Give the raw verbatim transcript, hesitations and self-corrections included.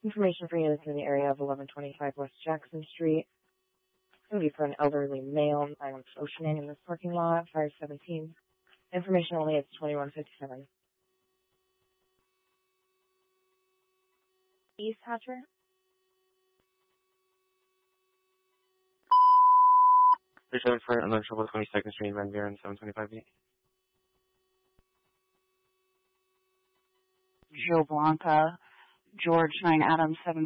Information for units in the area of eleven twenty-five West Jackson Street. It's going to be for an elderly male. I'm oceaning in this parking lot, five seventeen. Information only, it's twenty-one fifty-seven. East Hatcher? Return for unknown trouble, twenty-second Street, Van Buren, seven twenty-five B. Joe Blanca, George nine Adams, seven